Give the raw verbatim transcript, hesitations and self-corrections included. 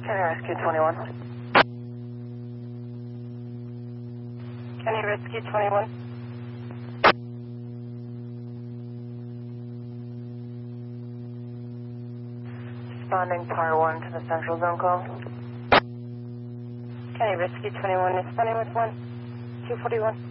Kenny Rescue twenty-one. Kenny Rescue twenty-one. Responding Par one to the Central Zone call. Kenny Rescue twenty-one, responding with one two forty-one.